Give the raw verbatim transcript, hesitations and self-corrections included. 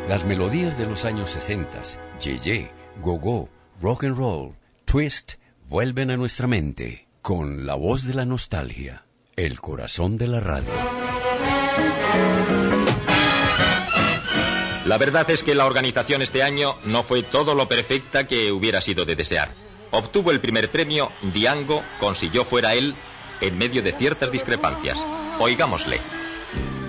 Las melodías de los años sesenta, Ye-Ye, Go-Go, Rock and Roll, Twist, vuelven a nuestra mente con la voz de la nostalgia, el corazón de la radio. La verdad es que la organización este año no fue todo lo perfecta que hubiera sido de desear. Obtuvo el primer premio, Diango consiguió fuera él en medio de ciertas discrepancias. Oigámosle.